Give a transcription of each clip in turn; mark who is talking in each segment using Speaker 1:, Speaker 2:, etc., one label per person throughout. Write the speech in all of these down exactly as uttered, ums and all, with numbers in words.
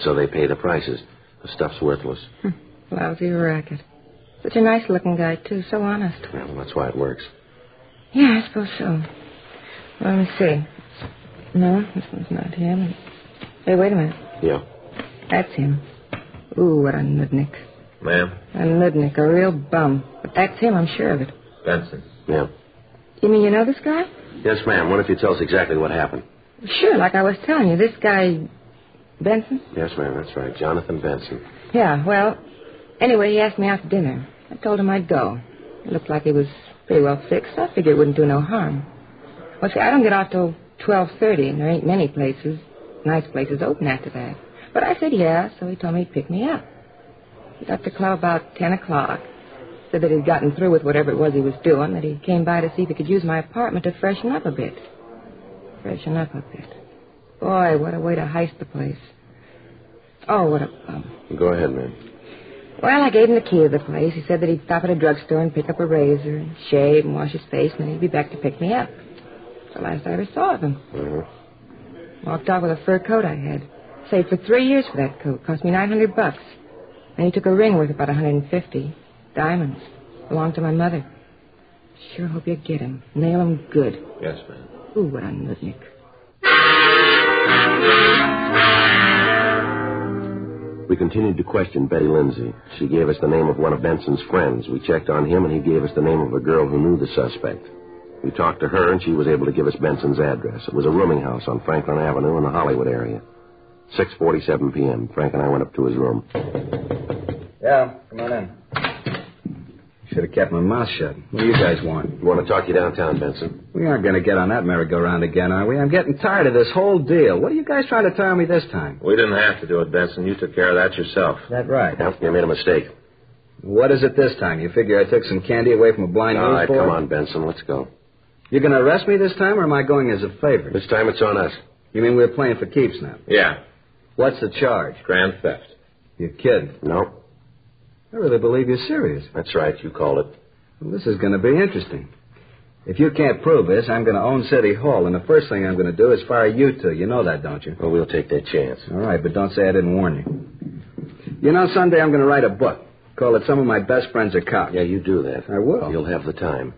Speaker 1: So they pay the prices. The stuff's worthless.
Speaker 2: Lousy racket. Such a nice-looking guy, too. So honest.
Speaker 1: Well, that's why it works.
Speaker 2: Yeah, I suppose so. Well, let me see. No, this one's not him. Hey, wait a minute.
Speaker 1: Yeah.
Speaker 2: That's him. Ooh, what a nudnik.
Speaker 3: Ma'am?
Speaker 2: A nudnik, a real bum. But that's him, I'm sure of it.
Speaker 3: Benson.
Speaker 1: Yeah.
Speaker 2: You mean you know this guy?
Speaker 1: Yes, ma'am. What if you tell us exactly what happened?
Speaker 2: Sure, like I was telling you. This guy, Benson?
Speaker 1: Yes, ma'am. That's right. Jonathan Benson.
Speaker 2: Yeah, well, anyway, he asked me out to dinner. I told him I'd go. It looked like he was pretty well fixed. I figured it wouldn't do no harm. Well, see, I don't get off till twelve thirty, and there ain't many places, nice places open after that. But I said yeah, so he told me he'd pick me up. He got to the club about ten o'clock. Said that he'd gotten through with whatever it was he was doing, that he came by to see if he could use my apartment to freshen up a bit. Freshen up a bit. Boy, what a way to heist the place. Oh, what a bum.
Speaker 1: Go ahead, ma'am.
Speaker 2: Well, I gave him the key of the place. He said that he'd stop at a drugstore and pick up a razor and shave and wash his face, and then he'd be back to pick me up. It's the last I ever saw of him.
Speaker 1: Uh-huh.
Speaker 2: Walked off with a fur coat I had. Saved for three years for that coat. Cost me nine hundred bucks. And he took a ring worth about one hundred fifty. Diamonds. Belonged to my mother. Sure hope you get him. Nail him good.
Speaker 3: Yes, ma'am.
Speaker 2: Ooh, what a nudnik.
Speaker 1: We continued to question Betty Lindsay. She gave us the name of one of Benson's friends. We checked on him, and he gave us the name of a girl who knew the suspect. We talked to her, and she was able to give us Benson's address. It was a rooming house on Franklin Avenue in the Hollywood area. six forty-seven p.m. Frank and I went up to his room.
Speaker 4: Yeah, come on in. Should have kept my mouth shut. What do you guys want?
Speaker 1: We want to talk you downtown, Benson.
Speaker 4: We aren't going to get on that merry-go-round again, are we? I'm getting tired of this whole deal. What are you guys trying to tell me this time?
Speaker 3: We didn't have to do it, Benson. You took care of that yourself.
Speaker 4: Is that right?
Speaker 1: Yeah, you made a mistake.
Speaker 4: What is it this time? You figure I took some candy away from a blind
Speaker 1: All right,
Speaker 4: newsboy?
Speaker 1: come on, Benson. Let's go.
Speaker 4: You're going to arrest me this time, or am I going as a favor?
Speaker 1: This time it's on us.
Speaker 4: You mean we're playing for keeps now?
Speaker 3: Yeah.
Speaker 4: What's the charge?
Speaker 3: Grand theft.
Speaker 4: You're kidding.
Speaker 1: No.
Speaker 4: I really believe you're serious.
Speaker 1: That's right. You called it.
Speaker 4: Well, this is going to be interesting. If you can't prove this, I'm going to own City Hall, and the first thing I'm going to do is fire you two. You know that, don't you?
Speaker 1: Well, we'll take that chance.
Speaker 4: All right, but don't say I didn't warn you. You know, someday I'm going to write a book. Call it Some of My Best Friends Are Cops.
Speaker 1: Yeah, you do that.
Speaker 4: I will.
Speaker 1: You'll have the time.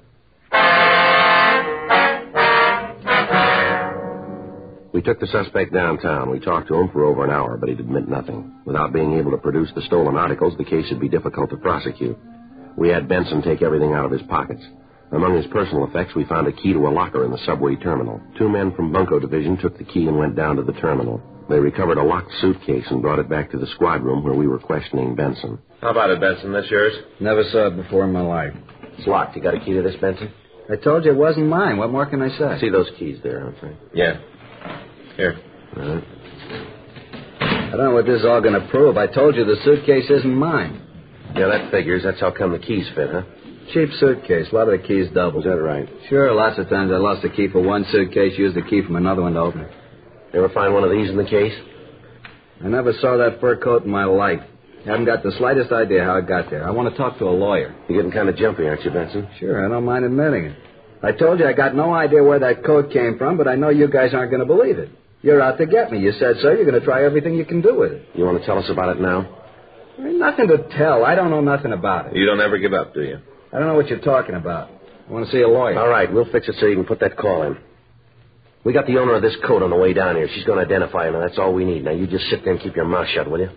Speaker 1: We took the suspect downtown. We talked to him for over an hour, but he'd admit nothing. Without being able to produce the stolen articles, the case would be difficult to prosecute. We had Benson take everything out of his pockets. Among his personal effects, we found a key to a locker in the subway terminal. Two men from Bunko Division took the key and went down to the terminal. They recovered a locked suitcase and brought it back to the squad room where we were questioning Benson.
Speaker 3: How about it, Benson? This yours?
Speaker 4: Never saw it before in my life.
Speaker 1: It's locked. You got a key to this, Benson?
Speaker 4: I told you it wasn't mine. What more can I say?
Speaker 1: See those keys there, aren't they?
Speaker 3: Yeah. Here.
Speaker 1: All right.
Speaker 4: I don't know what this is all going to prove. I told you the suitcase isn't mine.
Speaker 1: Yeah, that figures. That's how come the keys fit, huh?
Speaker 4: Cheap suitcase. A lot of the keys double.
Speaker 1: Is that right?
Speaker 4: Sure, lots of times I lost a key for one suitcase, used the key from another one to open it.
Speaker 1: You ever find one of these in the case?
Speaker 4: I never saw that fur coat in my life. Haven't got the slightest idea how it got there. I want to talk to a lawyer.
Speaker 1: You're getting kind of jumpy, aren't you, Benson?
Speaker 4: Sure, I don't mind admitting it. I told you I got no idea where that coat came from, but I know you guys aren't going to believe it. You're out to get me. You said so. You're going to try everything you can do with it.
Speaker 1: You want to tell us about it now?
Speaker 4: There ain't nothing to tell. I don't know nothing about it.
Speaker 3: You don't ever give up, do you?
Speaker 4: I don't know what you're talking about. I want to see a lawyer.
Speaker 1: All right, we'll fix it so you can put that call in. We got the owner of this coat on the way down here. She's going to identify him, and that's all we need. Now, you just sit there and keep your mouth shut, will you?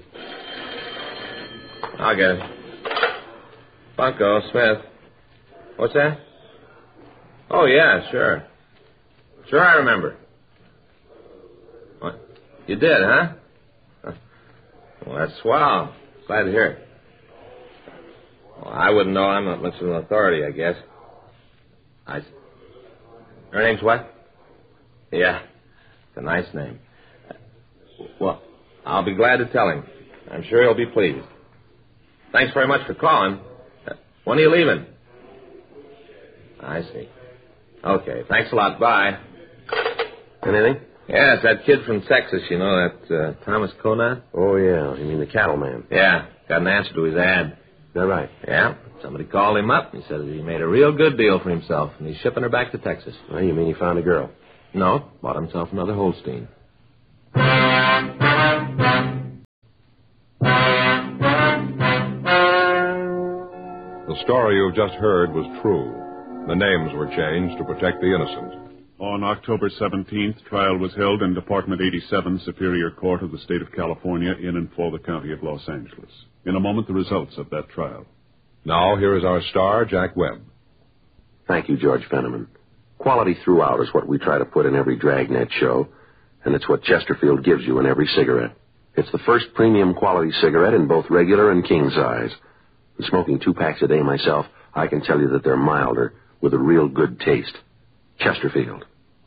Speaker 3: I'll get it. Bunko, Smith. What's that? Oh, yeah, sure. Sure, I remember. What? You did, huh? Well, that's swell. Glad to hear it. Well, I wouldn't know. I'm not much of an authority, I guess. I... Her name's what? Yeah. It's a nice name. Well, I'll be glad to tell him. I'm sure he'll be pleased. Thanks very much for calling. Uh, when are you leaving? I see. Okay, thanks a lot. Bye.
Speaker 1: Anything?
Speaker 3: Yes, that kid from Texas, you know, that uh, Thomas Conant?
Speaker 1: Oh, yeah. You mean the cattleman?
Speaker 3: Yeah, got an answer to his ad.
Speaker 1: Is that right?
Speaker 3: Yeah, somebody called him up. He said he made a real good deal for himself, and he's shipping her back to Texas.
Speaker 1: Well, you mean he found a girl?
Speaker 3: No, bought himself another Holstein.
Speaker 5: The story you've just heard was true. The names were changed to protect the innocent.
Speaker 6: On October seventeenth, trial was held in Department eighty-seven, Superior Court of the State of California, in and for the County of Los Angeles. In a moment, the results of that trial.
Speaker 5: Now, here is our star, Jack Webb.
Speaker 1: Thank you, George Fenneman. Quality throughout is what we try to put in every Dragnet show, and it's what Chesterfield gives you in every cigarette. It's the first premium quality cigarette in both regular and king size. And smoking two packs a day myself, I can tell you that they're milder with a real good taste. Chesterfield.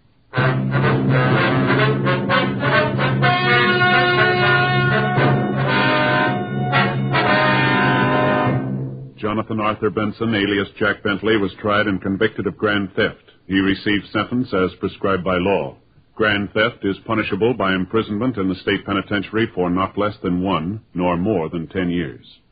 Speaker 6: Jonathan Arthur Benson, alias Jack Bentley, was tried and convicted of grand theft. He received sentence as prescribed by law. Grand theft is punishable by imprisonment in the state penitentiary for not less than one, nor more than ten years.